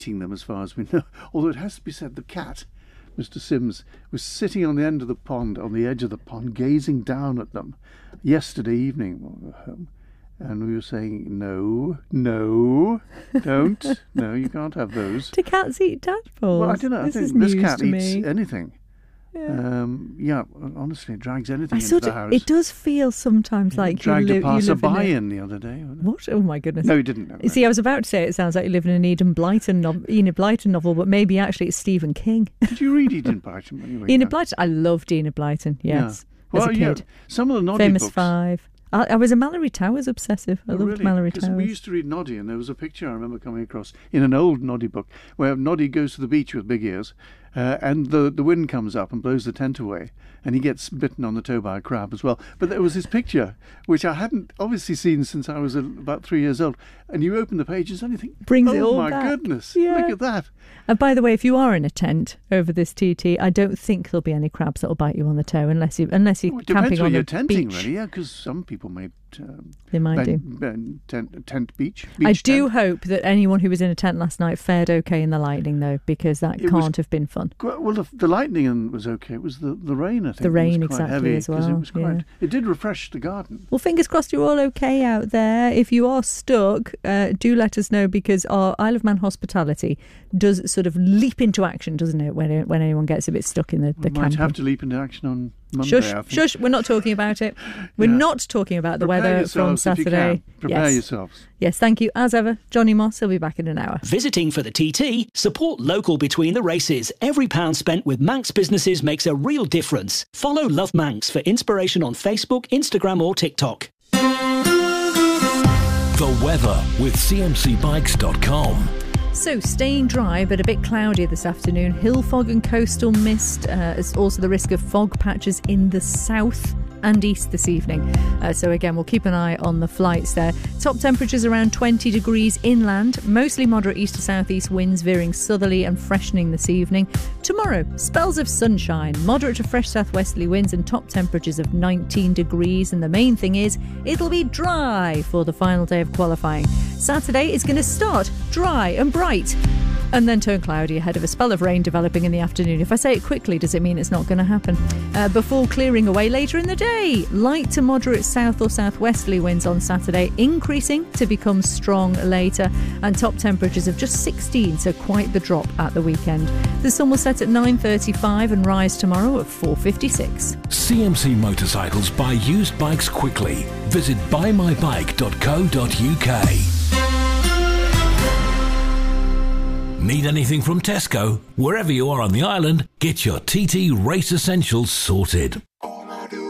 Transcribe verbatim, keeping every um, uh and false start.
eating them as far as we know. Although it has to be said, the cat, Mister Sims, was sitting on the end of the pond, on the edge of the pond, gazing down at them yesterday evening when we were home. And we were saying, no, no, don't, no, you can't have those. Do cats eat tadpoles? Well, I don't know. This I is think this news cat to eats me. anything. Yeah. Um, yeah, honestly, it drags anything I into sort the of, house. it does feel sometimes like you dragged live, a you live in passerby a... in the other day. What? Oh my goodness! No, he didn't know. You see, I was about to say it sounds like you live in an Enid Blyton novel, Enid Blyton novel, but maybe actually it's Stephen King. Did you read Enid Blyton when you were Enid young? Blyton. I loved Enid Blyton. Yes, Yeah. Well, as a kid. yeah, some of the Noddy Famous books. Five. I, I was a Mallory Towers obsessive. I Oh, loved really? Mallory 'Cause Towers. we used to read Noddy, and there was a picture I remember coming across in an old Noddy book where Noddy goes to the beach with big ears, uh, and the, the wind comes up and blows the tent away, and he gets bitten on the toe by a crab as well. But there was his picture, which I hadn't obviously seen since I was uh, about three years old, and you open the pages and you think, Brings oh it all my back. goodness, Yeah. look at that. And by the way, if you are in a tent over this T T, I don't think there'll be any crabs that'll bite you on the toe unless you unless you're Well, it depends camping where on you're a tenting, beach. really, yeah, because some people may um, They might do. ben, ben, tent, tent beach. I beach do tent. hope that anyone who was in a tent last night fared okay in the lightning, though, because that It was can't have been fun. Qu- Well, the, the lightning was okay. It was the, the rain, I think. The rain, was quite exactly, heavy, as 'cause It well, was quite. yeah. It did refresh the garden. Well, fingers crossed you're all okay out there. If you are stuck, uh, do let us know, because our Isle of Man hospitality does sort of leap into action, doesn't it, when when anyone gets a bit stuck in the, the We might camping. have to leap into action on Monday. Shush, I think. shush, we're not talking about it. We're Yeah. not talking about the Prepare weather from yourselves if you Saturday. can. Prepare yes. yourselves. Yes, thank you. As ever, Johnny Moss, he'll be back in an hour. Visiting for the T T? Support local between the races. Every pound spent with Manx businesses makes a real difference. Follow Love Manx for inspiration on Facebook, Instagram or TikTok. The weather with C M C bikes dot com. So, staying dry but a bit cloudy this afternoon. Hill fog and coastal mist. Uh, there's also the risk of fog patches in the south and east this evening. Uh, so again, we'll keep an eye on the flights there. Top temperatures around twenty degrees inland. Mostly moderate east to southeast winds veering southerly and freshening this evening. Tomorrow, spells of sunshine, moderate to fresh southwesterly winds and top temperatures of nineteen degrees. And the main thing is, it'll be dry for the final day of qualifying. Saturday is going to start dry and bright, and then turn cloudy ahead of a spell of rain developing in the afternoon. If I say it quickly, does it mean it's not going to happen? Uh, before clearing away later in the day. Light to moderate south or southwesterly winds on Saturday, increasing to become strong later, and top temperatures of just sixteen, so quite the drop at the weekend. The sun will set at nine thirty-five and rise tomorrow at four fifty-six. C M C Motorcycles buy used bikes quickly. Visit buy my bike dot co dot U K. Need anything from Tesco? Wherever you are on the island, get your T T Race Essentials sorted.